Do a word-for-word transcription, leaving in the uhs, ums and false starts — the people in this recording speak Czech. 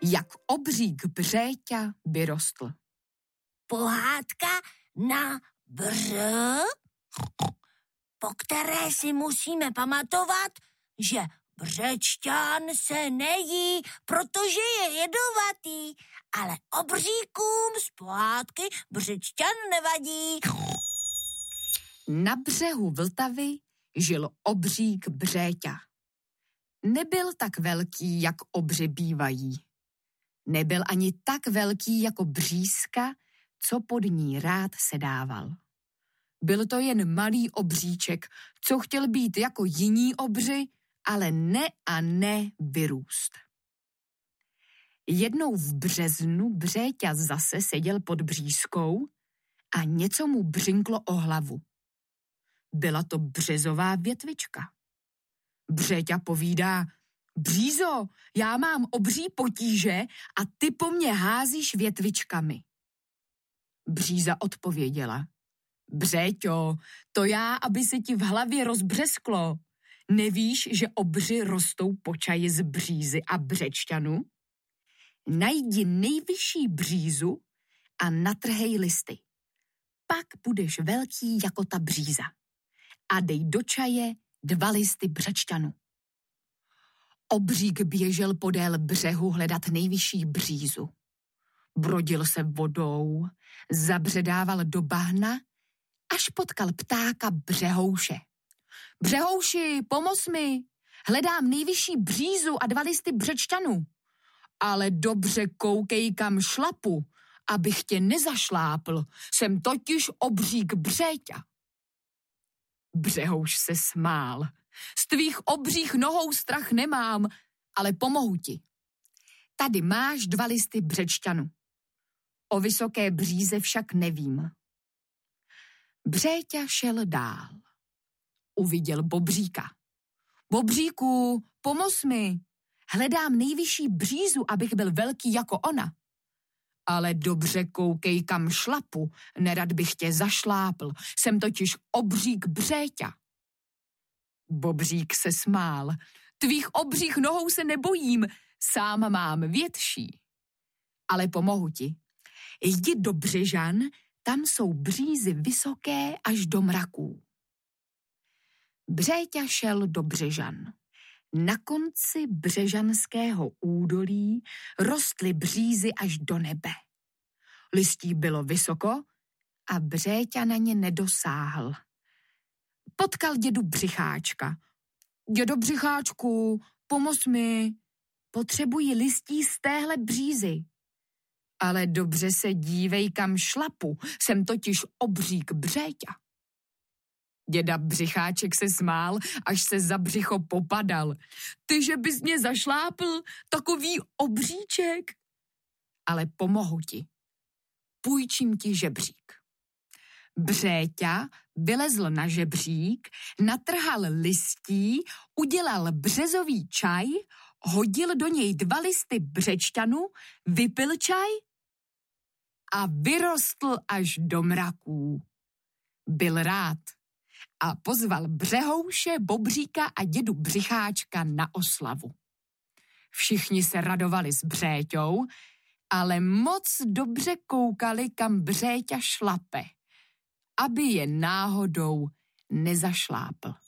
jak obřík Břéťa vyrostl. Pohádka na bř, po které si musíme pamatovat, že břečťan se nejí, protože je jedovatý, ale obříkům z pohádky břečťan nevadí. Na břehu Vltavy žil obřík Břéťa. Nebyl tak velký, jak obři bývají. Nebyl ani tak velký jako břízka, co pod ní rád sedával. Byl to jen malý obříček, co chtěl být jako jiní obři, ale ne a ne vyrůst. Jednou v březnu Břéťa zase seděl pod břízkou a něco mu břinklo o hlavu. Byla to březová větvička. Břéťa povídá: Břízo, já mám obří potíže a ty po mně házíš větvičkami. Bříza odpověděla: Břéťo, to já, aby se ti v hlavě rozbřesklo. Nevíš, že obři rostou po čaji z břízy a břečťanu? Najdi nejvyšší břízu a natrhej listy. Pak budeš velký jako ta bříza. A dej do čaje dva listy břečťanu. Obřík běžel podél břehu hledat nejvyšší břízu. Brodil se vodou, zabředával do bahna, až potkal ptáka Břehouše. Břehouši, pomoz mi, hledám nejvyšší břízu a dva listy břečťanu. Ale dobře koukej, kam šlapu, abych tě nezašlápl, jsem totiž obřík Břéťa. Břehouš se smál. Z tvých obřích nohou strach nemám, ale pomohu ti. Tady máš dva listy břečťanu. O vysoké bříze však nevím. Břéťa šel dál. Uviděl bobříka. Bobříku, pomoz mi. Hledám nejvyšší břízu, abych byl velký jako ona. Ale dobře koukej, kam šlapu, nerad bych tě zašlápl, jsem totiž obřík Břéťa. Bobřík se smál. Tvých obřích nohou se nebojím, sám mám větší. Ale pomohu ti. Jdi do Břežan, tam jsou břízy vysoké až do mraků. Břéťa šel do Břežan. Na konci břežanského údolí rostly břízy až do nebe. Listí bylo vysoko a Břéťa na ně nedosáhl. Potkal dědu Břicháčka. Dědo Břicháčku, pomoz mi, potřebuji listí z téhle břízy. Ale dobře se dívej, kam šlapu, jsem totiž obřík Břéťa. Děda Břicháček se smál, až se za břicho popadal. Ty, že bys mě zašlápl, takový obříček. Ale pomohu ti. Půjčím ti žebřík. Břéťa vylezl na žebřík, natrhal listí, udělal březový čaj, hodil do něj dva listy břečťanu, vypil čaj a vyrostl až do mraků. Byl rád a pozval Břehouše, Bobříka a dědu Břicháčka na oslavu. Všichni se radovali s Břéťou, ale moc dobře koukali, kam Břéťa šlape, aby je náhodou nezašlápl.